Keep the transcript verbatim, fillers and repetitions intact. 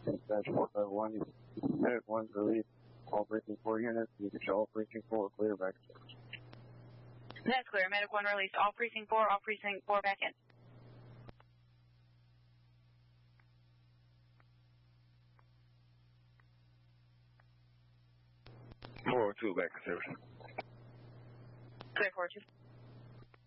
Dash four five one, Medic one's released. All precinct four units, you can show all precinct four clear back. That's clear. Medic one released. All precinct four, all precinct four back in. four oh two back in service. Clear four two.